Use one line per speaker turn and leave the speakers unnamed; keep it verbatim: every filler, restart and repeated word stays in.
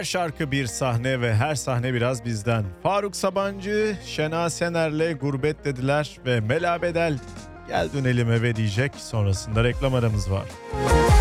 Her şarkı bir sahne ve her sahne biraz bizden. Faruk Sabancı, Şena Sener'le Gurbet dediler ve Mela Bedel Gel Dönelim Eve diyecek. Sonrasında reklam aramız var.